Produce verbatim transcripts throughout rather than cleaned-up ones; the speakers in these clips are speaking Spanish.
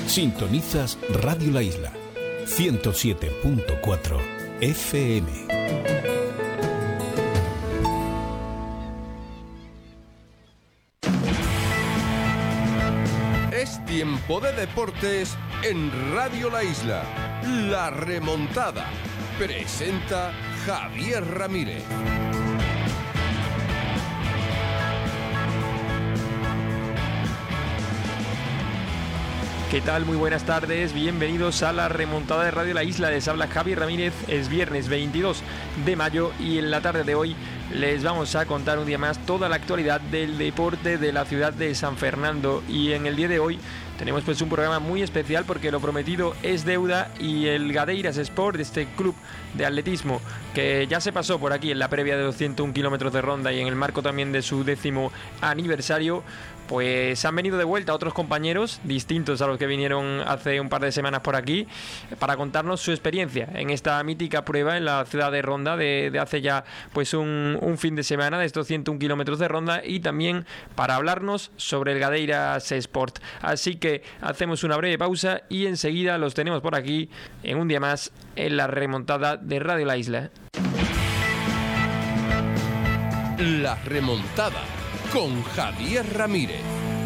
Sintonizas Radio La Isla, ciento siete punto cuatro F M. Es tiempo de deportes en Radio La Isla. La remontada. Presenta Javier Ramírez. ¿Qué tal? Muy buenas tardes, bienvenidos a la remontada de Radio La Isla. Les habla Javier Ramírez. Es viernes veintidós de mayo y en la tarde de hoy les vamos a contar un día más toda la actualidad del deporte de la ciudad de San Fernando. Y en el día de hoy tenemos pues un programa muy especial porque lo prometido es deuda, y el Gadeiras Sport, este club de atletismo que ya se pasó por aquí en la previa de los ciento uno kilómetros de ronda y en el marco también de su décimo aniversario, pues han venido de vuelta otros compañeros distintos a los que vinieron hace un par de semanas por aquí para contarnos su experiencia en esta mítica prueba en la ciudad de Ronda de, de hace ya pues un, un fin de semana de estos ciento uno kilómetros de ronda, y también para hablarnos sobre el Gadeiras Sport. Así que hacemos una breve pausa y enseguida los tenemos por aquí en un día más en la remontada de Radio La Isla. La remontada con Javier Ramírez.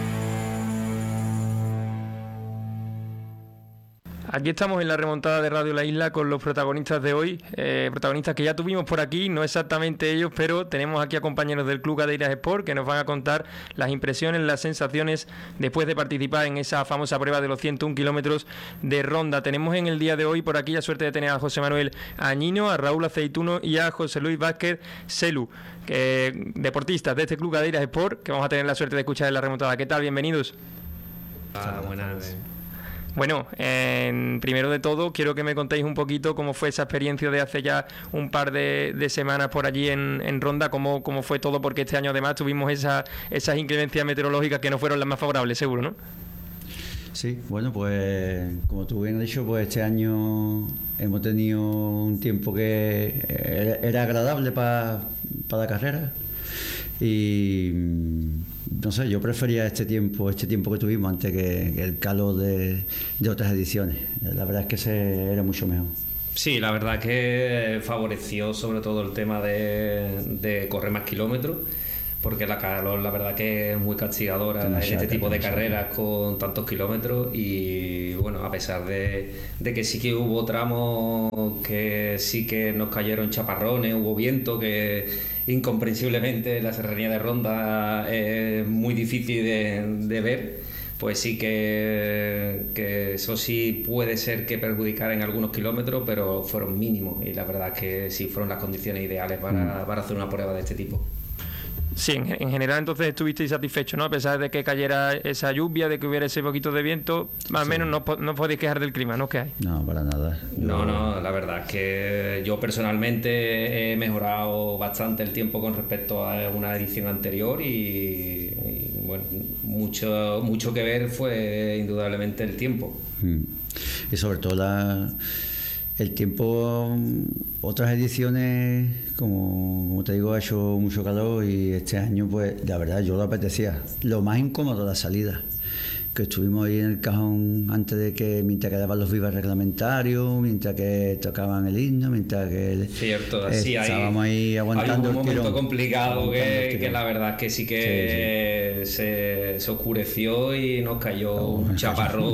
Aquí estamos en la remontada de Radio La Isla con los protagonistas de hoy, eh, protagonistas que ya tuvimos por aquí, no exactamente ellos, pero tenemos aquí a compañeros del Club Gadeiras Sport que nos van a contar las impresiones, las sensaciones después de participar en esa famosa prueba de los ciento uno kilómetros de ronda. Tenemos en el día de hoy por aquí la suerte de tener a José Manuel Añino, a Raúl Aceituno y a José Luis Vázquez Celu, que, deportistas de este Club Gadeiras Sport, que vamos a tener la suerte de escuchar en la remontada. ¿Qué tal? Bienvenidos. Ah, buenas. Bueno, eh, primero de todo quiero que me contéis un poquito cómo fue esa experiencia de hace ya un par de, de semanas por allí en, en Ronda, cómo, cómo fue todo, porque este año además tuvimos esa, esas inclemencias meteorológicas que no fueron las más favorables, seguro, ¿no? Sí, bueno, pues como tú bien has dicho, pues este año hemos tenido un tiempo que era, era agradable para pa la carrera, y no sé, yo prefería este tiempo este tiempo que tuvimos antes que, que el calor de, de otras ediciones. La verdad es que se, era mucho mejor. Sí, la verdad que favoreció sobre todo el tema de, de correr más kilómetros, porque la calor la verdad que es muy castigadora en este tipo de carreras con tantos kilómetros. Y bueno, a pesar de, de que sí que hubo tramos que sí que nos cayeron chaparrones, hubo viento que incomprensiblemente la serranía de Ronda es muy difícil de, de ver, pues sí que, que eso sí puede ser que perjudicara en algunos kilómetros, pero fueron mínimos, y la verdad que sí fueron las condiciones ideales para, para hacer una prueba de este tipo. Sí, en, en general entonces estuvisteis satisfechos, ¿no? A pesar de que cayera esa lluvia, de que hubiera ese poquito de viento, más o sí. menos no, no podéis quejar del clima, ¿no? ¿Qué hay? No, para nada. Yo... No, no, la verdad es que yo personalmente he mejorado bastante el tiempo con respecto a una edición anterior, y, y bueno, mucho, mucho que ver fue indudablemente el tiempo. Mm. Y sobre todo la... el tiempo, otras ediciones, como, como te digo, ha hecho mucho calor, y este año, pues, la verdad, yo lo apetecía. Lo más incómodo, la salida, que estuvimos ahí en el cajón antes de que, mientras quedaban los vivas reglamentarios, mientras que tocaban el himno, mientras que Cierto, eh, sí, estábamos ahí aguantando hay un momento tirón, complicado que, que la verdad que sí que sí, sí. Se, se oscureció y nos cayó oh, un chaparro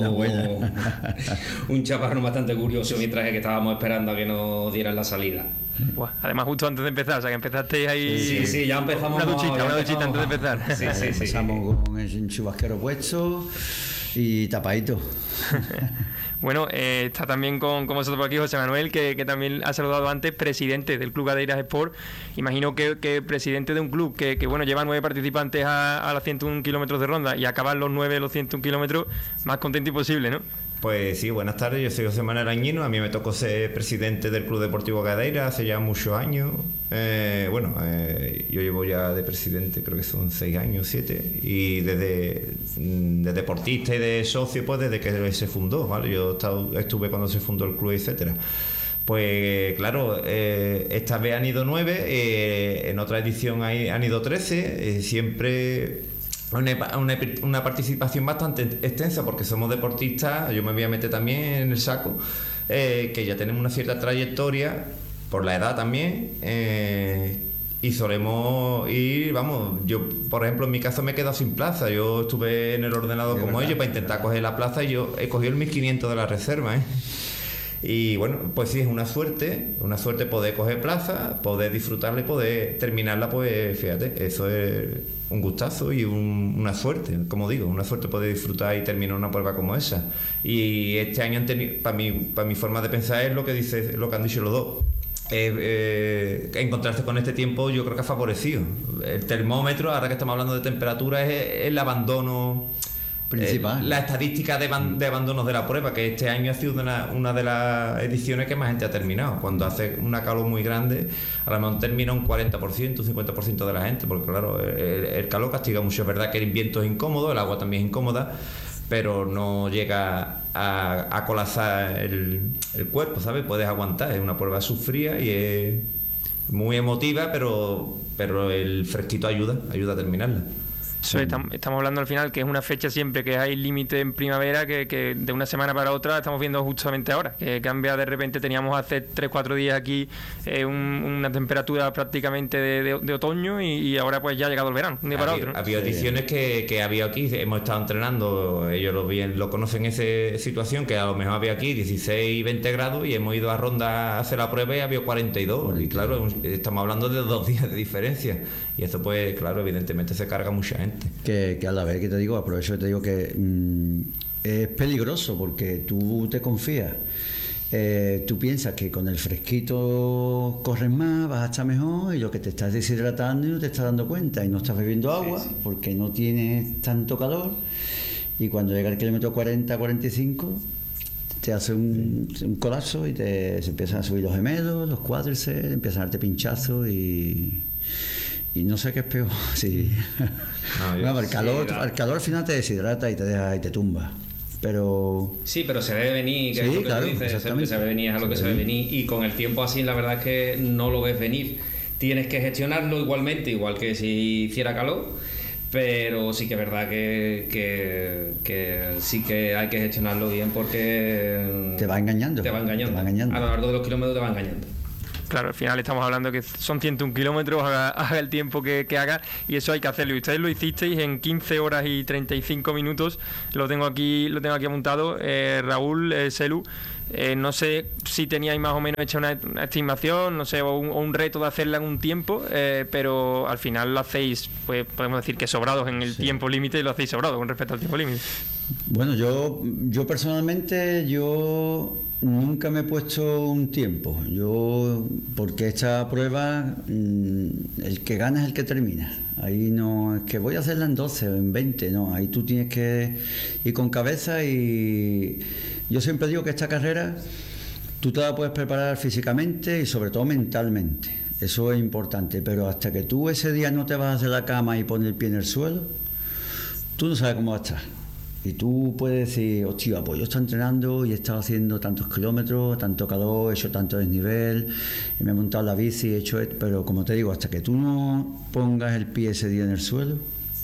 un chaparro bastante curioso mientras que estábamos esperando a que nos dieran la salida. Buah, además justo antes de empezar, o sea que empezasteis ahí. Sí, sí, ya empezamos. Una duchita, no, una duchita empezamos, antes de empezar. Sí, sí, sí. Empezamos sí. con el chubasquero puesto y tapadito. Bueno, eh, está también con, con vosotros por aquí José Manuel, que, que también ha saludado antes, presidente del Club Gadeiras Sport. Imagino que, que presidente de un club que, que bueno, lleva nueve participantes a, a los ciento uno kilómetros de ronda, y acabar los nueve de los ciento uno kilómetros, más contento imposible, ¿no? Pues sí, buenas tardes, yo soy José Manuel Añino. A mí me tocó ser presidente del Club Deportivo Gadeiras hace ya muchos años. Eh, bueno, eh, yo llevo ya de presidente, creo que son seis años, siete, y desde de deportista y de socio, pues desde que se fundó, ¿vale? Yo estado, estuve cuando se fundó el club, etcétera. Pues claro, eh, esta vez han ido nueve, eh, en otra edición hay, han ido trece, eh, siempre una, una, una participación bastante extensa, porque somos deportistas, yo me voy a meter también en el saco, eh, que ya tenemos una cierta trayectoria, por la edad también, eh, y solemos ir, vamos, yo por ejemplo en mi caso me he quedado sin plaza, yo estuve en el ordenador sí, como verdad, ellos para intentar coger la plaza y yo he cogido el mil quinientos de la reserva, ¿eh? Y bueno, pues sí, es una suerte, una suerte poder coger plaza, poder disfrutarla y poder terminarla, pues fíjate, eso es un gustazo y un, una suerte, como digo, una suerte poder disfrutar y terminar una prueba como esa. Y este año han tenido, para mi, para mi forma de pensar es lo que dice, lo que han dicho los dos. Eh, eh, encontrarse con este tiempo yo creo que ha favorecido. El termómetro, ahora que estamos hablando de temperatura, es el abandono principal. Eh, la estadística de, ban- de abandonos de la prueba, que este año ha sido una, una de las ediciones que más gente ha terminado. Cuando hace una calor muy grande, a lo mejor termina un cuarenta por ciento, un cincuenta por ciento de la gente, porque claro, el, el calor castiga mucho. Es verdad que el viento es incómodo, el agua también es incómoda, pero no llega a, a colapsar el, el cuerpo, ¿sabes? Puedes aguantar, es una prueba sufrida y es muy emotiva, pero, pero el fresquito ayuda, ayuda a terminarla. Eso, estamos, estamos hablando al final que es una fecha siempre que hay límite en primavera, que, que de una semana para otra estamos viendo justamente ahora, que cambia de repente. Teníamos hace tres cuatro días aquí eh, un, una temperatura prácticamente de, de, de otoño y, y ahora pues ya ha llegado el verano, un día para había, otro, ¿no? Había ediciones que, que había aquí, hemos estado entrenando, ellos lo, bien, lo conocen esa situación, que a lo mejor había aquí dieciséis, veinte grados y hemos ido a Ronda a hacer la prueba y había cuarenta y dos, y claro, estamos hablando de dos días de diferencia y eso pues claro, evidentemente se carga mucha gente. Que, que a la vez que te digo, aprovecho y te digo que mmm, es peligroso porque tú te confías, eh, tú piensas que con el fresquito corres más, vas a estar mejor y lo que te estás deshidratando y no te estás dando cuenta y no estás bebiendo agua sí, sí. porque no tienes tanto calor y cuando llega el kilómetro cuarenta, cuarenta y cinco te hace un, un colapso y te, se empiezan a subir los gemelos, los cuádriceps, empiezan a darte pinchazos y... Y no sé qué es peor, sí. No, yo, bueno, el calor, sí, el calor al final te deshidrata y te deja y te tumba. Pero sí, pero se ve venir, que sí, es lo que claro, tú dices, exactamente. Se ve venir, es a lo que se ve venir, y con el tiempo así la verdad es que no lo ves venir. Tienes que gestionarlo igualmente, igual que si hiciera calor, pero sí que es verdad que, que, que sí que hay que gestionarlo bien porque te va engañando. Te va engañando. Te va engañando. A lo largo de los kilómetros te va engañando. Claro, al final estamos hablando que son ciento un kilómetros, haga, haga el tiempo que, que haga, y eso hay que hacerlo. Y ustedes lo hicisteis en quince horas y treinta y cinco minutos. Lo tengo aquí, lo tengo aquí apuntado. Eh, Raúl, eh, Selu, eh, no sé si teníais más o menos hecha una, una estimación, no sé, o un, o un reto de hacerla en un tiempo, eh, pero al final lo hacéis, pues podemos decir que sobrados en el sí. tiempo límite, y lo hacéis sobrado con respecto al tiempo límite. Bueno, yo, yo personalmente, yo nunca me he puesto un tiempo. Yo, porque esta prueba, el que gana es el que termina. Ahí no es que voy a hacerla en doce o en veinte, no. Ahí tú tienes que ir con cabeza y yo siempre digo que esta carrera tú te la puedes preparar físicamente y sobre todo mentalmente. Eso es importante, pero hasta que tú ese día no te vas de la cama y pones el pie en el suelo, tú no sabes cómo va a estar. Y tú puedes decir, hostia, pues yo estoy entrenando y he estado haciendo tantos kilómetros, tanto calor, he hecho tanto desnivel, me he montado la bici, he hecho esto, pero como te digo, hasta que tú no pongas el pie ese día en el suelo,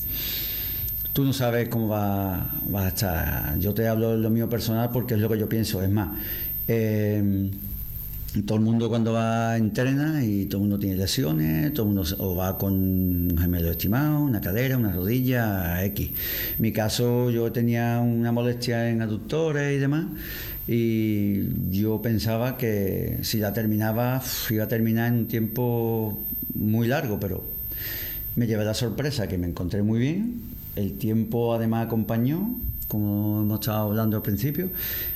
tú no sabes cómo va, va a estar. Yo te hablo de lo mío personal porque es lo que yo pienso. Es más, eh, todo el mundo cuando va entrena y todo el mundo tiene lesiones, todo el mundo o va con un gemelo estimado, una cadera, una rodilla, X. En mi caso yo tenía una molestia en aductores y demás y yo pensaba que si la terminaba iba a terminar en un tiempo muy largo, pero me llevé la sorpresa que me encontré muy bien, el tiempo además acompañó, como hemos estado hablando al principio.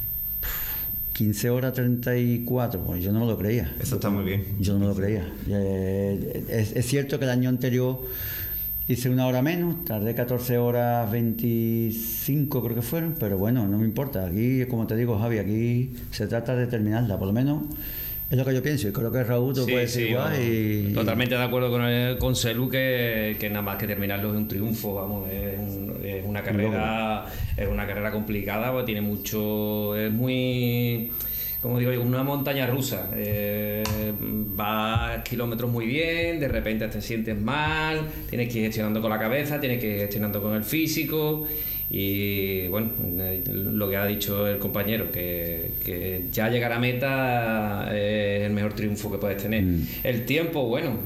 quince horas treinta y cuatro, pues yo no me lo creía. Eso está muy bien. Yo no me lo creía. Eh, es, es cierto que el año anterior hice una hora menos, tardé catorce horas veinticinco creo que fueron, pero bueno, no me importa. Aquí, como te digo, Javi, aquí se trata de terminarla, por lo menos es lo que yo pienso, y creo que Raúl tú sí, puedes decir sí, igual. No, y, totalmente de acuerdo con, el, con Selu, que, que nada más que terminarlo es un triunfo, vamos, es, es una carrera es una carrera complicada, porque tiene mucho, es muy como digo, una montaña rusa. Eh, vas kilómetros muy bien, de repente te sientes mal, tienes que ir gestionando con la cabeza, tienes que ir gestionando con el físico. Y bueno, lo que ha dicho el compañero, que, que ya llegar a meta es el mejor triunfo que puedes tener. Mm. El tiempo, bueno,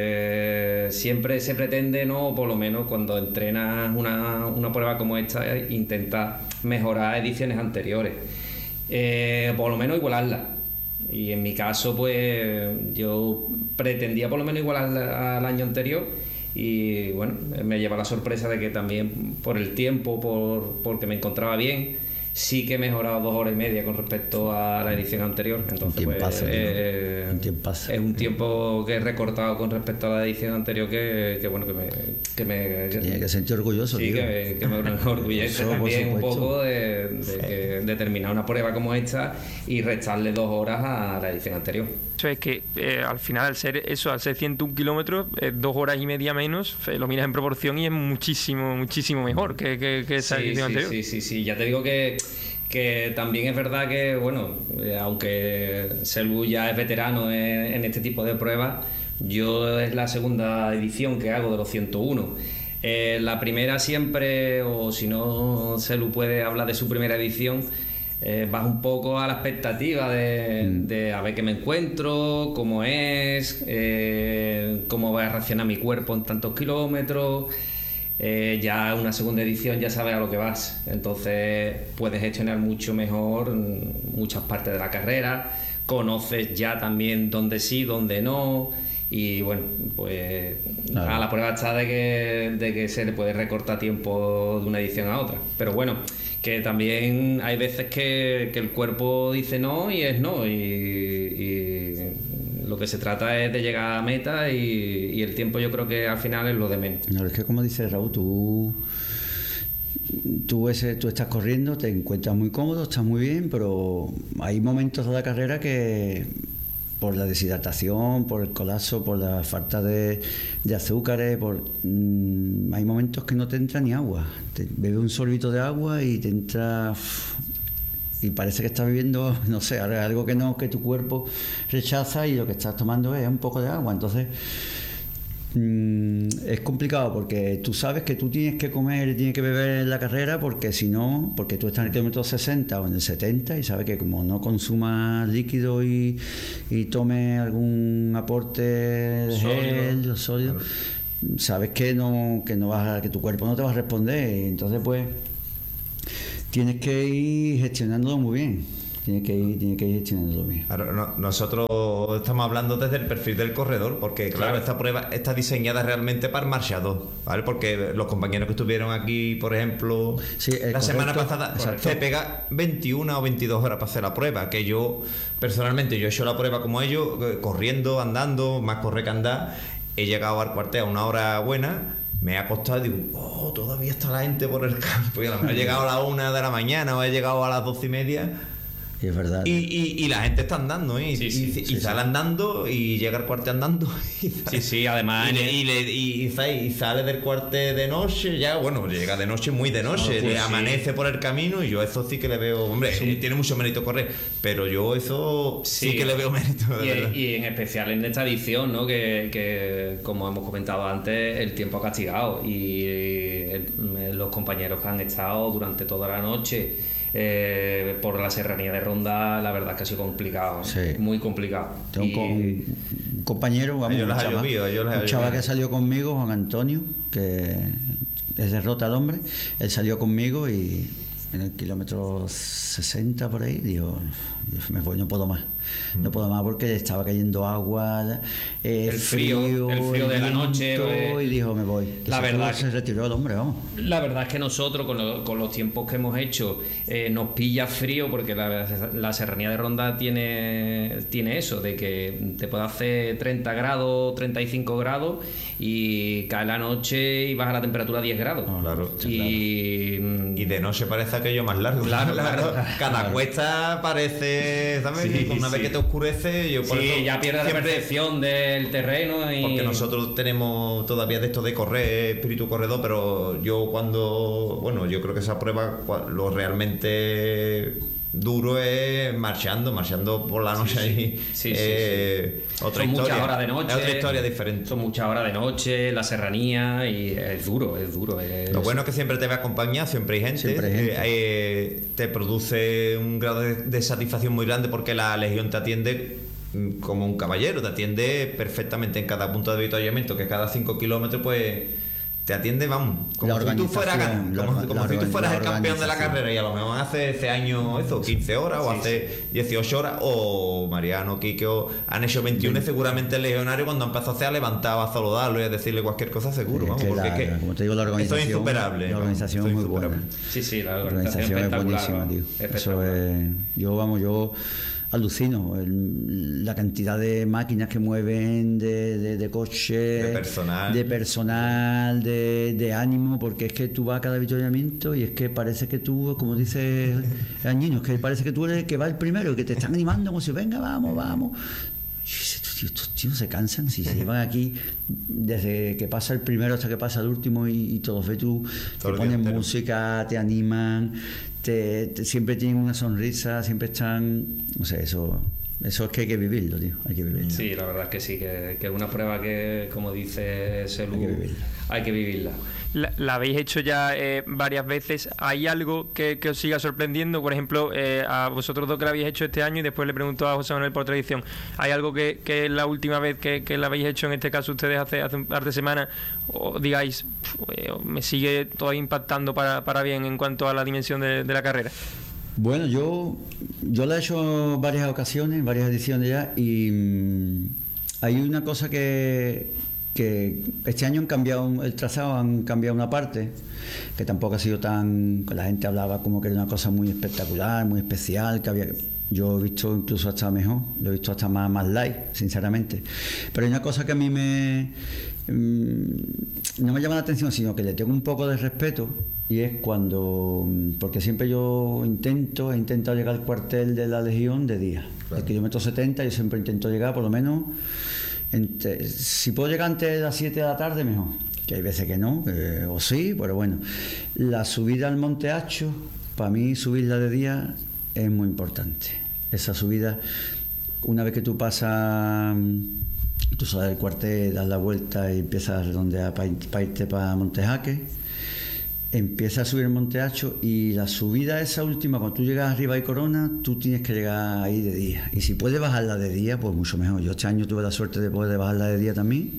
eh, siempre se pretende, ¿no? Por lo menos cuando entrenas una, una prueba como esta, intentar mejorar ediciones anteriores, eh, por lo menos igualarla. Y en mi caso, pues yo pretendía por lo menos igualarla al año anterior. Y bueno, me lleva la sorpresa de que también por el tiempo, por porque me encontraba bien, sí que he mejorado dos horas y media con respecto a la edición anterior. Entonces, un pues, eh, un es un tiempo que he recortado con respecto a la edición anterior que, que bueno, que me... Que me Tiene que sentir orgulloso, sí, tío. que, que me enorgullece también un poco de, de, que, de terminar una prueba como esta y restarle dos horas a la edición anterior. Eso es que eh, al final, al ser eso, al ser ciento un kilómetros, eh, dos horas y media menos, eh, lo miras en proporción y es muchísimo, muchísimo mejor que, que, que esa sí, edición sí, anterior. Sí, sí, sí, ya te digo que, que también es verdad que, bueno, eh, aunque Selbu ya es veterano en, en este tipo de pruebas, yo es la segunda edición que hago de los ciento uno. Eh, la primera siempre, o si no, Selbu puede hablar de su primera edición. Eh, vas un poco a la expectativa de, mm. de a ver qué me encuentro, cómo es, eh, cómo va a reaccionar mi cuerpo en tantos kilómetros. Eh, ya una segunda edición ya sabes a lo que vas, entonces puedes gestionar mucho mejor muchas partes de la carrera, conoces ya también dónde sí, dónde no. Y bueno, pues claro, a la prueba está de que, de que se le puede recortar tiempo de una edición a otra. Pero bueno, que también hay veces que, que el cuerpo dice no y es no. Y, y lo que se trata es de llegar a meta y, y el tiempo yo creo que al final es lo de menos. No, es que como dice Raúl, tú... Tú, ese, tú estás corriendo, te encuentras muy cómodo, estás muy bien, pero hay momentos de la carrera que... por la deshidratación, por el colapso, por la falta de, de azúcares, por mmm, hay momentos que no te entra ni agua. Te bebes un sorbito de agua y te entra uff, y parece que estás viviendo, no sé, algo que no, que tu cuerpo rechaza y lo que estás tomando es un poco de agua. Entonces mmm, es complicado porque tú sabes que tú tienes que comer y tienes que beber en la carrera, porque si no, porque tú estás en el kilómetro sesenta o en el setenta y sabes que como no consumas líquido y, y tomes algún aporte de gel o sólido, claro, sabes que no, que no vas a, que tu cuerpo no te va a responder. Entonces pues tienes que ir gestionándolo muy bien. Tiene que ir, tiene que ir gestionándolo bien. Claro, no, nosotros estamos hablando desde el perfil del corredor, porque claro, claro, esta prueba está diseñada realmente para el marchador, ¿vale? Porque los compañeros que estuvieron aquí, por ejemplo, sí, la correcto, semana pasada, exacto, se pega veintiuna o veintidós horas para hacer la prueba, que yo, personalmente, yo he hecho la prueba como ellos, corriendo, andando, más correr que andar, he llegado al cuartel a una hora buena. Me he acostado y digo, oh, todavía está la gente por el campo. Y a lo mejor he llegado a la una de la mañana o he llegado a las doce y media. Y es verdad. Y, y, y la gente está andando, ¿eh? Sí, y, sí, y, sí, y sale sí. andando y llega al cuartel andando. Y sí, sí, además. Y, le, y, le, y, y, y sale del cuartel de noche, ya, bueno, llega de noche, muy de noche, no, pues, le amanece sí. por el camino y yo eso sí que le veo. Hombre, sí. tiene mucho mérito correr, pero yo eso sí, sí que le veo mérito. Y, y en especial en esta edición, ¿no? Que, que como hemos comentado antes, el tiempo ha castigado y el, los compañeros que han estado durante toda la noche. Eh, por la serranía de Ronda, la verdad es que ha sido complicado, sí. muy complicado. Tengo y... un, un compañero, vamos, un chaval, llovido, un chaval que salió conmigo, Juan Antonio, que es derrota al hombre, él salió conmigo y en el kilómetro sesenta por ahí, digo, me voy, no puedo más. No puedo más porque estaba cayendo agua, eh, el frío, frío, el frío de la noche. Pues, y dijo, me voy. La se verdad se retiró el hombre, vamos. La verdad es que nosotros, con, lo, con los tiempos que hemos hecho, eh, nos pilla frío porque la, la serranía de Ronda tiene, tiene eso, de que te puede hacer treinta grados, treinta y cinco grados y cae la noche y baja la temperatura a diez grados. Oh, claro, y, claro. y de noche parece aquello más largo. Claro, claro. Cada claro. cuesta parece, ¿sabes? Sí, una sí. vez que te oscurece, yo por sí, eso ya pierdes la percepción del terreno y... porque nosotros tenemos todavía de esto de correr, espíritu corredor, pero yo cuando, bueno, yo creo que esa prueba lo realmente Duro es marchando, marchando por la noche sí, ahí. Sí, sí, eh, sí. Otra son historia. muchas horas de noche. Es otra historia diferente. Son muchas horas de noche, la serranía, y es duro, es duro. Es... Lo bueno es que siempre te va acompañado, siempre hay gente. Siempre hay gente. Eh, eh, te produce un grado de, de satisfacción muy grande porque la Legión te atiende mm, como un caballero, te atiende perfectamente en cada punto de avituallamiento, que cada cinco kilómetros, pues. Te atiende, vamos, como si tú fueras, como, la, como la, si tú fueras la el campeón de la carrera y a lo mejor hace ese año eso, quince horas o sí, hace sí. dieciocho horas, o Mariano, Quique o han hecho veintiuno y seguramente el legionario cuando empezó a hacer levantaba a saludarlo y a decirle cualquier cosa seguro, vamos, es que porque la, es que como te digo, la organización, esto es insuperable. la organización es muy buena. Sí, sí, la La organización, organización es espectacular. buenísima, tío. Eso es, yo, vamos, yo alucino el, la cantidad de máquinas que mueven, de, de, de coches, de personal, de, personal de, de ánimo, porque es que tú vas a cada avituallamiento y es que parece que tú, como dice Añino, es que parece que tú eres el que va el primero, que te están animando como si venga, vamos, vamos. Estos tíos se cansan, si se llevan aquí desde que pasa el primero hasta que pasa el último y, y todos ve tú, te ponen música, te animan, te, te, siempre tienen una sonrisa, siempre están, no sé, eso eso es que hay que vivirlo, tío, hay que vivirlo. Sí, la verdad es que sí, que, que es una prueba que, como dice Selu, hay que vivirla. Hay que vivirla. La, la habéis hecho ya eh, varias veces. ¿Hay algo que, que os siga sorprendiendo? Por ejemplo, eh, a vosotros dos que la habéis hecho este año, y después le pregunto a José Manuel por tradición, ¿hay algo que, que la última vez que, que la habéis hecho, en este caso ustedes hace, hace un par de semanas, o digáis, eh, me sigue todavía impactando para, para bien en cuanto a la dimensión de, de la carrera? Bueno, yo yo la he hecho en varias ocasiones, en varias ediciones ya, y mmm, hay una cosa que, que este año han cambiado el trazado, han cambiado una parte, que tampoco ha sido tan... que la gente hablaba como que era una cosa muy espectacular, muy especial, que había... Yo he visto incluso hasta mejor, lo he visto hasta más, más light, sinceramente. Pero hay una cosa que a mí me... Mmm, no me llama la atención, sino que le tengo un poco de respeto, y es cuando, porque siempre yo intento, he intentado llegar al cuartel de la Legión de día. Claro. El kilómetro setenta yo siempre intento llegar por lo menos, entre, si puedo llegar antes de las siete de la tarde mejor, que hay veces que no, que, o sí, pero bueno. La subida al Monte Hacho, para mí subirla de día es muy importante. Esa subida, una vez que tú pasas, tú sales del cuartel, das la vuelta y empiezas a redondear para irte para Montejaque, empieza a subir el Monte Hacho, y la subida esa última, cuando tú llegas arriba y Corona, tú tienes que llegar ahí de día, y si puedes bajarla de día, pues mucho mejor. Yo este año tuve la suerte de poder bajarla de día también,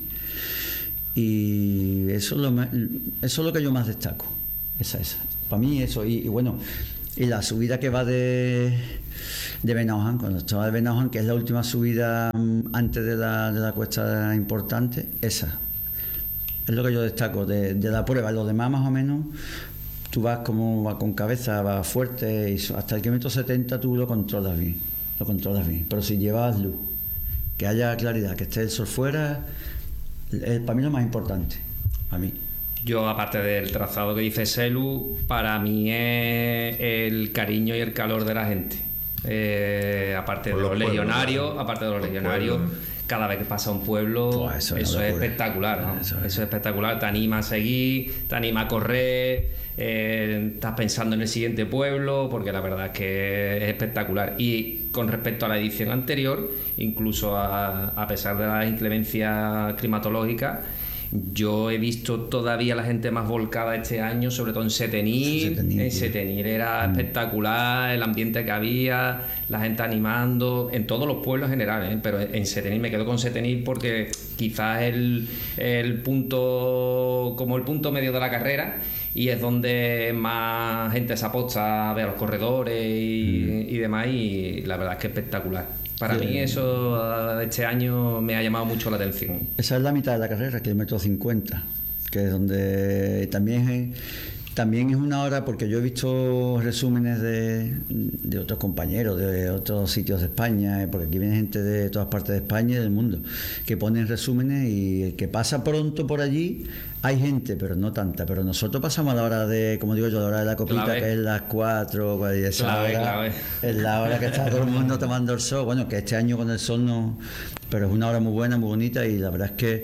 y eso es lo, eso es lo que yo más destaco, esa, esa, para mí eso, y, y bueno, y la subida que va de de Benaujan, cuando estaba de Benaujan, que es la última subida antes de la, de la cuesta importante, esa es lo que yo destaco de, de la prueba. Los demás, más o menos, tú vas como vas con cabeza, vas fuerte, y hasta el kilómetro setenta tú lo controlas bien, lo controlas bien. Pero si llevas luz, que haya claridad, que esté el sol fuera, es para mí lo más importante, a mí. Yo, aparte del trazado que dice Selu, para mí es el cariño y el calor de la gente. Eh, aparte de los, los legionarios, pueblos, aparte de los legionarios, pueblos. Cada vez que pasa un pueblo, oh, eso, eso es espectacular, ¿no? Eso es. Eso es espectacular, te anima a seguir, te anima a correr, eh, estás pensando en el siguiente pueblo, porque la verdad es que es espectacular. Y con respecto a la edición anterior, incluso a, a pesar de la inclemencia climatológica, yo he visto todavía la gente más volcada este año, sobre todo en Setenil. Setenil en Setenil era mm. espectacular el ambiente que había, la gente animando, en todos los pueblos en general, ¿eh? Pero en Setenil, me quedo con Setenil porque quizás es el, el punto, como el punto medio de la carrera, y es donde más gente se aposta a ver a los corredores y, mm. y demás, y la verdad es que es espectacular. Para sí. mí eso este año me ha llamado mucho la atención. Esa es la mitad de la carrera, kilómetro cincuenta, que es donde también es, también es una hora, porque yo he visto resúmenes de, de otros compañeros de otros sitios de España, porque aquí viene gente de todas partes de España y del mundo, que ponen resúmenes, y el que pasa pronto por allí, hay gente, pero no tanta. Pero nosotros pasamos a la hora de, como digo yo, la hora de la copita, clave. Que es las cuatro, y esa clave, hora clave. Es la hora que está todo el mundo tomando el sol. Bueno, que este año con el sol no, pero es una hora muy buena, muy bonita, y la verdad es que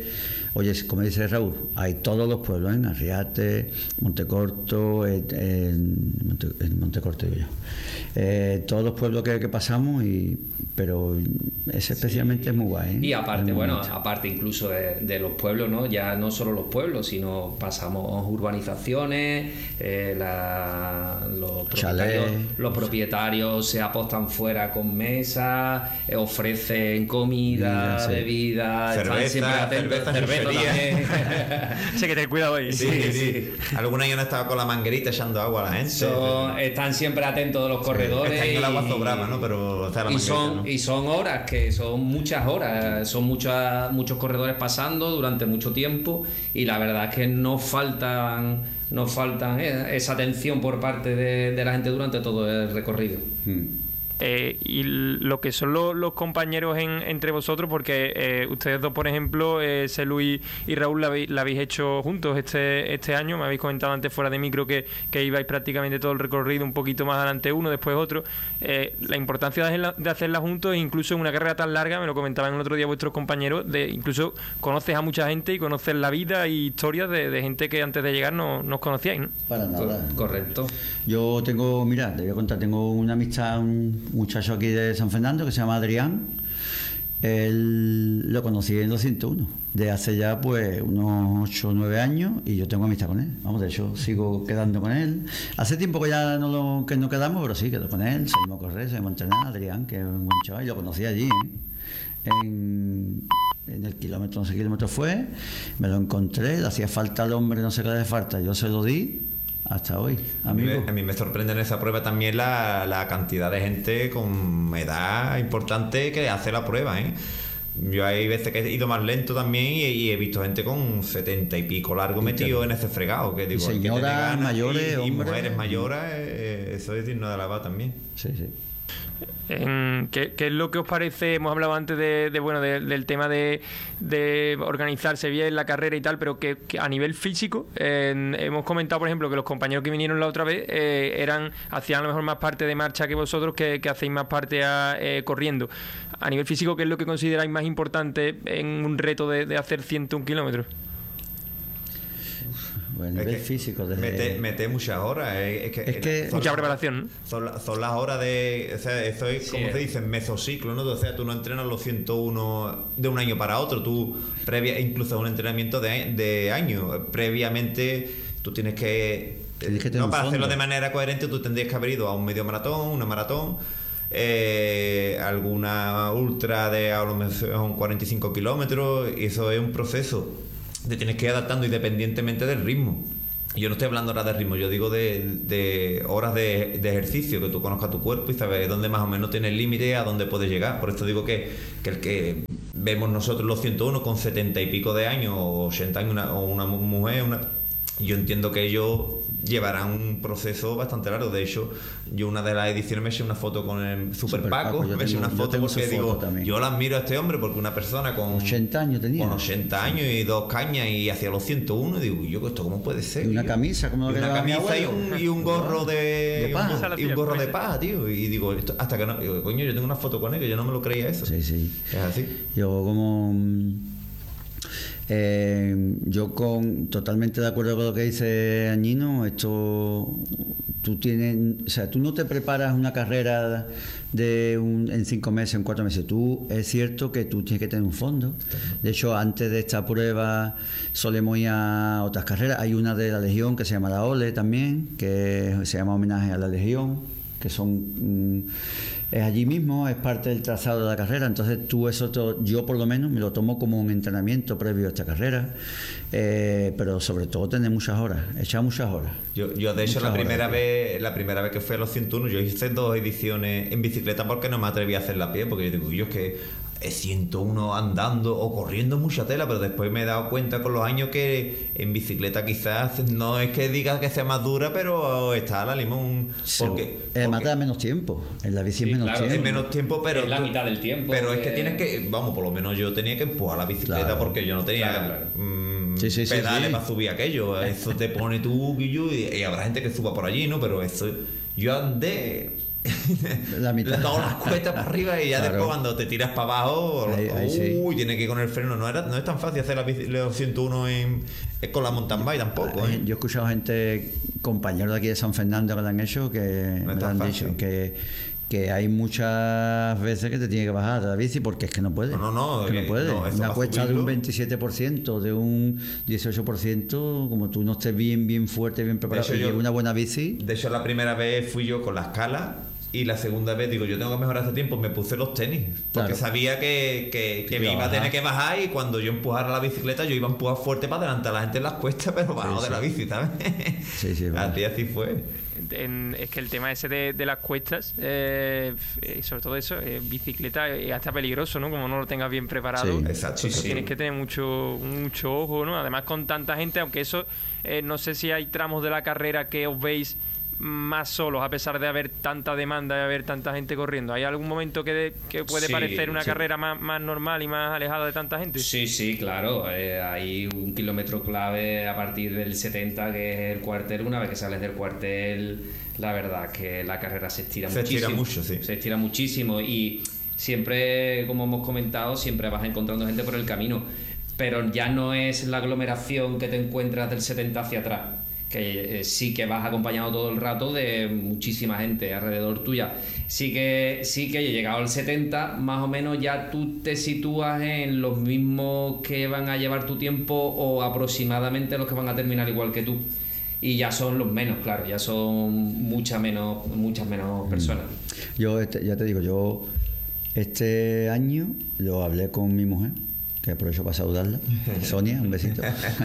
Oye, como dice Raúl, hay todos los pueblos, en Arriate, Montecorto, en, en, Monte, en Montecorto digo yo. Eh, todos los pueblos que, que pasamos, y pero ese especialmente sí. es muy guay. ¿eh? Y aparte, bueno, aparte incluso de, de los pueblos, ¿no? Ya no solo los pueblos, sino pasamos urbanizaciones, eh, la, los, propietarios, los propietarios se apostan fuera con mesas, eh, ofrecen comida, Mira, sí. bebida, cerveza, están siempre atentos, cerveza, cerveza también. Sí, que ten cuidado ahí. Sí, sí. sí. Algún año no estaba con la manguerita echando agua a la gente. Son, están siempre atentos de los corredores. Este año el agua y, sobraba, ¿no? Pero está la y, son, ¿no? y son horas, que son muchas horas, son muchas, muchos corredores pasando durante mucho tiempo, y la verdad es que no faltan, no faltan esa atención por parte de, de la gente durante todo el recorrido. Hmm. Eh, y lo que son los, los compañeros en, entre vosotros, porque eh, ustedes dos, por ejemplo, eh, Selu y, y Raúl, la habéis, la habéis hecho juntos este este año. Me habéis comentado antes fuera de micro que, que ibais prácticamente todo el recorrido, un poquito más adelante uno, después otro. Eh, la importancia de hacerla, de hacerla juntos, incluso en una carrera tan larga, me lo comentaban el otro día vuestros compañeros, de incluso conoces a mucha gente y conoces la vida y historias de, de gente que antes de llegar no, no os conocíais, ¿no? Para nada. Correcto. Yo tengo, mira, te voy a contar, tengo una amistad, un muchacho aquí de San Fernando que se llama Adrián. Él lo conocí en los ciento uno de hace ya pues unos ocho o nueve años, y yo tengo amistad con él. Vamos, de hecho sigo quedando con él. Hace tiempo que ya no lo, que no quedamos, pero sí quedo con él, salimos a correr, salimos a entrenar. Adrián, que es un buen chaval, y lo conocí allí, ¿eh? en, en el kilómetro, no sé qué kilómetro fue, me lo encontré, le hacía falta al hombre, no sé qué le hace falta, yo se lo di. Hasta hoy, amigo. A mí, me, a mí me sorprende en esa prueba también la, la cantidad de gente con edad importante que hace la prueba, ¿eh? Yo hay veces que he ido más lento también y, y he visto gente con setenta y pico largo metido en ese fregado. Que digo, señoras mayores, y, y hombres, mujeres mayores, eh, eso es digno de alabar también. Sí, sí. En, ¿qué, ¿Qué es lo que os parece? Hemos hablado antes de, de bueno de, del tema de, de organizarse bien la carrera y tal, pero que, que a nivel físico, eh, hemos comentado, por ejemplo, que los compañeros que vinieron la otra vez eh, eran hacían a lo mejor más parte de marcha que vosotros, que, que hacéis más parte a, eh, corriendo. A nivel físico, ¿qué es lo que consideráis más importante en un reto de, de hacer ciento un kilómetros? Bueno, a nivel físico, desde... mete, mete muchas horas, eh, es que, es que mucha preparación, ¿no? Son, son las horas de, o sea, eso es, sí, como se dice, mesociclo, ¿no? O sea, tú no entrenas los ciento uno de un año para otro, tú previa, incluso un entrenamiento de, de año, previamente tú tienes que, tienes que no, para hacerlo de manera coherente, tú tendrías que haber ido a un medio maratón, una maratón, eh, alguna ultra de a lo mejor cuarenta y cinco kilómetros, y eso es un proceso. Te tienes que ir adaptando independientemente del ritmo. Yo no estoy hablando ahora de ritmo, yo digo de, de horas de, de ejercicio, que tú conozcas tu cuerpo y sabes dónde más o menos tienes el límite, a dónde puedes llegar. Por esto digo que, que el que vemos nosotros los ciento uno con setenta y pico de años o ochenta años, una, o una mujer, una, yo entiendo que ellos llevarán un proceso bastante largo. De hecho, yo una de las ediciones me eché una foto con el Super, Super Paco, Paco me eché una foto porque digo, también. Yo la admiro a este hombre porque una persona con ochenta años tenía. Con ochenta años y dos cañas y hacia los ciento uno, y digo, yo, ¿esto cómo puede ser? Y una yo, camisa, como y una camisa y un, y un gorro de, de paja. Y un, y un gorro de paja, tío. Y digo, esto, hasta que no, digo, coño, yo tengo una foto con él que yo no me lo creía eso. Sí, sí. Es así. Yo como Eh, yo con totalmente de acuerdo con lo que dice Añino. Esto tú tienes, o sea, tú no te preparas una carrera de un, en cinco meses, en cuatro meses. Tú es cierto que tú tienes que tener un fondo. De hecho, antes de esta prueba solemos ir a otras carreras. Hay una de la Legión que se llama la Ole también, que se llama homenaje a la Legión, que son mm, es allí mismo, es parte del trazado de la carrera. Entonces tú eso, todo, yo por lo menos me lo tomo como un entrenamiento previo a esta carrera, eh, pero sobre todo tener muchas horas, echar muchas horas. Yo, yo de hecho la primera vez la primera vez que fui a los ciento uno, yo hice dos ediciones en bicicleta porque no me atreví a hacerla a pie, porque yo digo, yo es que es ciento uno andando o corriendo mucha tela, pero después me he dado cuenta con los años que en bicicleta quizás no es que digas que sea más dura, pero está a la limón. Porque, sí, además da menos tiempo, en la bici sí, es menos claro, tiempo. Es menos tiempo, pero es la tú, mitad del tiempo. Pero que... es que tienes que, vamos, por lo menos yo tenía que empujar la bicicleta, claro, porque yo no tenía claro, claro. Mmm, sí, sí, pedales sí, sí. para subir aquello. Eso te pone tú y, y habrá gente que suba por allí, ¿no? Pero eso, yo andé la mitad. Todas las cuestas para arriba y ya claro. Después cuando te tiras para abajo, ahí, ahí uy, sí. Tiene que ir con el freno. No, era, no es tan fácil hacer la bici, los ciento uno en, con la mountain bike tampoco. ¿eh? Yo he escuchado gente, compañeros de aquí de San Fernando que lo han hecho, que no me lo han fácil. dicho, que que hay muchas veces que te tiene que bajar de la bici porque es que no puede. No, no, no. Que no puede. No, una cuesta subirlo. De un veintisiete por ciento, de un dieciocho por ciento, como tú no estés bien, bien fuerte, bien preparado, y yo, una buena bici. De hecho, la primera vez fui yo con la escala y la segunda vez digo, yo tengo que mejorar este tiempo, me puse los tenis. Porque claro. Sabía que, que, que me iba a tener que bajar y cuando yo empujara la bicicleta, yo iba a empujar fuerte para adelantar a la gente en las cuestas, pero bajado sí, de sí. la bici, ¿sabes? Sí, sí, bueno. Así, así fue. En, es que el tema ese de, de las cuestas, eh, sobre todo eso, eh, bicicleta es hasta peligroso, ¿no? Como no lo tengas bien preparado. Sí, exacto. Sí, tienes sí. que tener mucho mucho ojo, ¿no? Además con tanta gente, aunque eso, eh, no sé si hay tramos de la carrera que os veis más solos, a pesar de haber tanta demanda y haber tanta gente corriendo. ¿Hay algún momento que, de, que puede sí, parecer una sí. carrera más, más normal y más alejada de tanta gente? Sí, sí, claro. Eh, hay un kilómetro clave a partir del setenta, que es el cuartel. Una vez que sales del cuartel, la verdad que la carrera se estira se muchísimo. Se estira mucho, sí. Se estira muchísimo y siempre, como hemos comentado, siempre vas encontrando gente por el camino. Pero ya no es la aglomeración que te encuentras del setenta hacia atrás, que eh, sí que vas acompañado todo el rato de muchísima gente alrededor tuya. Sí que sí que llegado al setenta, más o menos ya tú te sitúas en los mismos que van a llevar tu tiempo o aproximadamente los que van a terminar igual que tú. Y ya son los menos, claro, ya son muchas menos, muchas menos personas. Yo este, ya te digo, yo este año lo hablé con mi mujer, que aprovecho para saludarla, Sonia, un besito.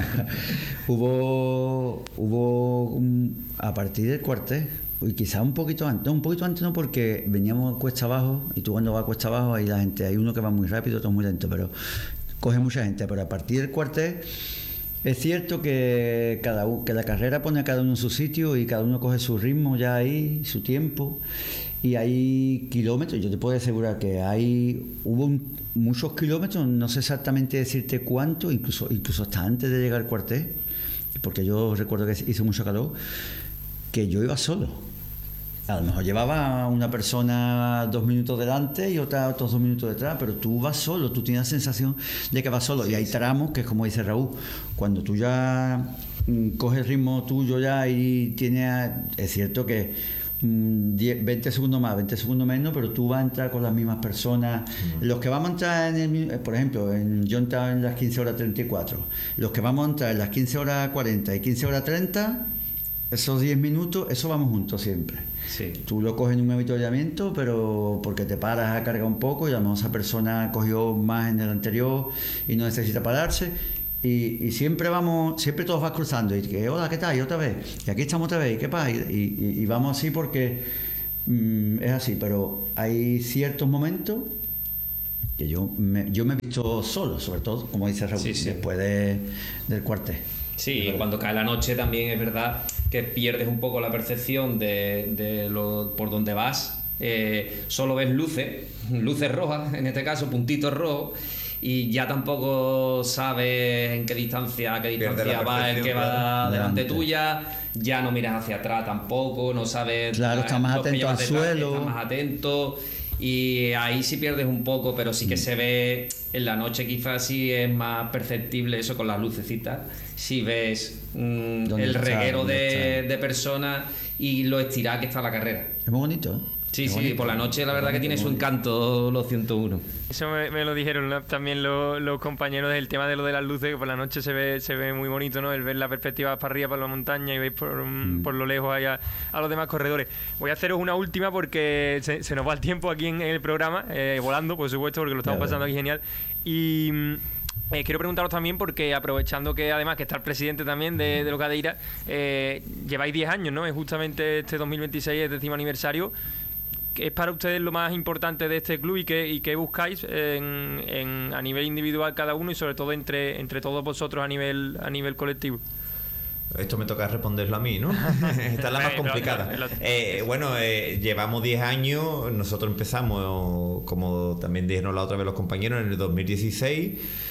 hubo, hubo un, a partir del cuartel, y quizás un poquito antes, no, un poquito antes no, porque veníamos cuesta abajo, y tú cuando vas cuesta abajo, ahí la gente, hay uno que va muy rápido, otro muy lento, pero coge mucha gente. Pero a partir del cuartel, es cierto que cada uno, que la carrera pone a cada uno en su sitio y cada uno coge su ritmo ya ahí, su tiempo. Y hay kilómetros, yo te puedo asegurar que hay hubo un, muchos kilómetros, no sé exactamente decirte cuánto, incluso incluso hasta antes de llegar al cuartel, porque yo recuerdo que hizo mucho calor, que yo iba solo. A lo mejor llevaba una persona dos minutos delante y otra otros dos minutos detrás, pero tú vas solo, tú tienes la sensación de que vas solo. Sí, y hay tramos que es como dice Raúl, cuando tú ya mm, coges el ritmo tuyo ya y tienes, es cierto que diez, veinte segundos más, veinte segundos menos, pero tú vas a entrar con las mismas personas. Uh-huh. Los que vamos a entrar en el, por ejemplo, en, yo entraba en las quince horas treinta y cuatro, los que vamos a entrar en las quince horas cuarenta y quince horas treinta, esos diez minutos, eso vamos juntos siempre. Sí. Tú lo coges en un avituallamiento, pero porque te paras a cargar un poco y a lo mejor esa persona cogió más en el anterior y no necesita pararse. Y, y siempre vamos, siempre todos vas cruzando y que hola, ¿qué tal? Y otra vez, y aquí estamos otra vez, ¿y qué pasa? Y, y, y vamos así porque mmm, es así, pero hay ciertos momentos que yo me, yo me he visto solo, sobre todo, como dice Raúl, sí, sí. después de, del cuartel. Sí, y cuando cae la noche también es verdad que pierdes un poco la percepción de, de lo, por dónde vas. Eh, solo ves luces, luces rojas, en este caso, puntitos rojos, y ya tampoco sabes en qué distancia, a qué distancia va el que va claro. delante tuya, ya no miras hacia atrás tampoco, no sabes... Claro, estás más atento al suelo. Estás más atento y ahí sí pierdes un poco, pero sí que mm. se ve en la noche, quizás sí es más perceptible eso con las lucecitas, si ves mm, el reguero de, de personas y lo estirada que está la carrera. Es muy bonito, ¿eh? Sí, es sí, bonito. Por la noche la verdad que tiene su encanto los ciento uno. Eso me, me lo dijeron ¿no? también los, los compañeros del tema de lo de las luces, que por la noche se ve se ve muy bonito, ¿no? El ver la perspectiva para arriba, para la montaña y veis por, mm. por lo lejos ahí a, a los demás corredores. Voy a haceros una última porque se, se nos va el tiempo aquí en, en el programa, eh, volando, por supuesto, porque lo estamos ya, pasando aquí genial. Y... Eh, quiero preguntaros también porque aprovechando que además que está el presidente también de, de Locadeira, eh, lleváis diez años, ¿no? Es justamente este dos mil veintiséis, el décimo aniversario. ¿Qué es para ustedes lo más importante de este club y qué, y qué buscáis en, en, a nivel individual cada uno y sobre todo entre, entre todos vosotros a nivel, a nivel colectivo? Esto me toca responderlo a mí, ¿no? Esta es la más complicada. Eh, bueno, eh, llevamos diez años, nosotros empezamos, como también dijeron la otra vez los compañeros, en el dos mil dieciséis.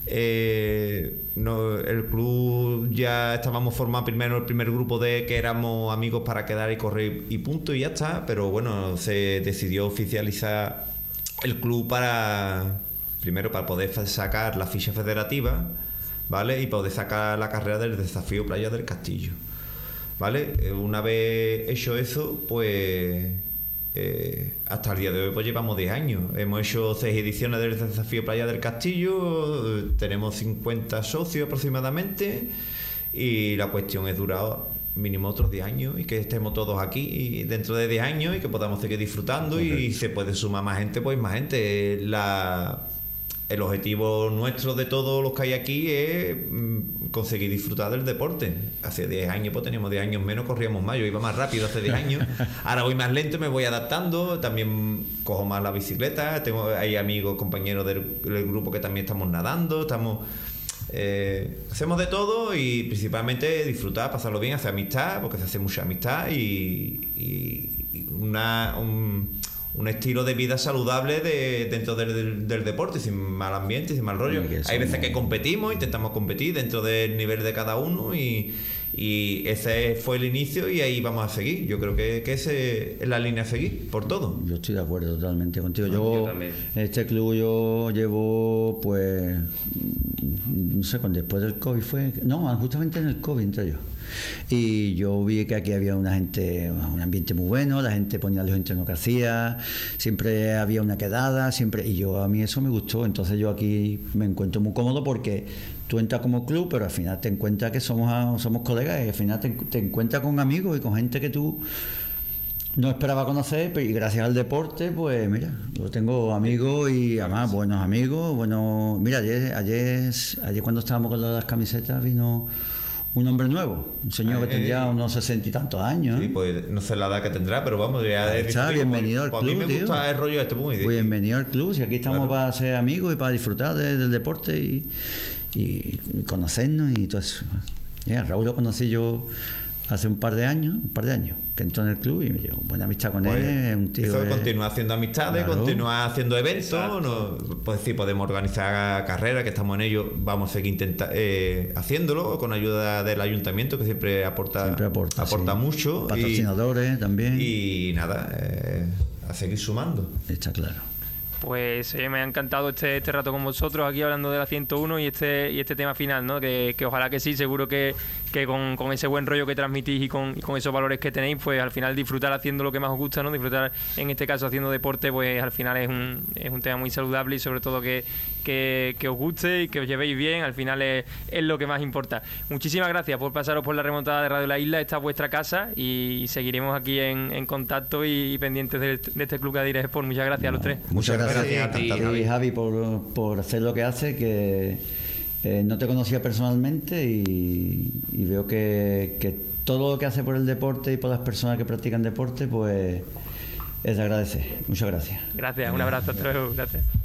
Eh, no, el club ya estábamos formados primero el primer grupo de que éramos amigos para quedar y correr y punto y ya está, pero bueno, se decidió oficializar el club para primero para poder sacar la ficha federativa, ¿vale? Y poder sacar la carrera del desafío Playa del Castillo, ¿vale? Una vez hecho eso, pues Eh, hasta el día de hoy pues llevamos diez años. Hemos hecho seis ediciones del desafío Playa del Castillo, eh, tenemos cincuenta socios aproximadamente y la cuestión es durar mínimo otros diez años y que estemos todos aquí dentro de diez años y que podamos seguir disfrutando. Correcto. Y se puede sumar más gente, pues más gente. La, el objetivo nuestro de todos los que hay aquí es mm, conseguir disfrutar del deporte. Hace diez años, pues teníamos diez años menos, corríamos más. Yo iba más rápido hace diez años. Ahora voy más lento, me voy adaptando. También cojo más la bicicleta. Tengo, hay amigos, compañeros del, del grupo que también estamos nadando. Estamos... Eh, hacemos de todo y principalmente disfrutar, pasarlo bien, hacer amistad, porque se hace mucha amistad y, y, y una... Un, un estilo de vida saludable de, dentro del, del, del deporte, sin mal ambiente, sin mal rollo. Hay veces que competimos, intentamos competir dentro del nivel de cada uno y, y ese fue el inicio y ahí vamos a seguir. Yo creo que, que esa es la línea a seguir, por todo. Yo estoy de acuerdo totalmente contigo. Yo, yo este club yo llevo, pues, no sé, cuando después del COVID fue... No, justamente en el COVID entré yo. Y yo vi que aquí había una gente, un ambiente muy bueno, la gente ponía los entrenos que hacía, siempre había una quedada, siempre, y yo a mí eso me gustó. Entonces yo aquí me encuentro muy cómodo porque tú entras como club, pero al final te encuentras que somos, somos colegas y al final te, te encuentras con amigos y con gente que tú no esperaba conocer, y gracias al deporte, pues mira, yo tengo amigos y además buenos amigos, bueno, mira, ayer, ayer, ayer cuando estábamos con las camisetas vino un hombre nuevo, un señor que tendría unos sesenta y tantos años. Sí, pues no sé la edad que tendrá, pero vamos, ya está, visto, bienvenido al pues club. A mí me gusta tío. El rollo este muy. Pues bienvenido al club, si aquí estamos claro. Para ser amigos y para disfrutar de, del deporte y, y, y conocernos y todo eso. Yeah, Raúl lo conocí yo hace un par de años, un par de años, que entró en el club y me llevo buena amistad con pues, él, es un tío. Eso de... continúa haciendo amistades, claro. Continúa haciendo eventos, no, pues sí, podemos organizar carreras, que estamos en ello, vamos a seguir intenta, eh, haciéndolo con ayuda del ayuntamiento, que siempre aporta, siempre aporta, aporta sí. mucho. Patrocinadores y, también. Y nada, eh, a seguir sumando. Está claro. Pues eh, me ha encantado este, este rato con vosotros aquí hablando de la ciento uno y este y este tema final, ¿no? Que, que ojalá que sí, seguro que, que con, con ese buen rollo que transmitís y con, y con esos valores que tenéis, pues al final disfrutar haciendo lo que más os gusta, ¿no? Disfrutar en este caso haciendo deporte, pues al final es un, es un tema muy saludable y sobre todo que, que, que os guste y que os llevéis bien, al final es, es lo que más importa. Muchísimas gracias por pasaros por la remontada de Radio La Isla, esta es vuestra casa y seguiremos aquí en, en contacto y, y pendientes de, de este Club Cadires Sport. Muchas gracias a los tres. Muchas gracias. Gracias a ti, Javi, Javi por, por hacer lo que hace, que eh, no te conocía personalmente y, y veo que, que todo lo que hace por el deporte y por las personas que practican deporte, pues es de agradecer. Muchas gracias. Gracias, un abrazo, hasta luego. Gracias.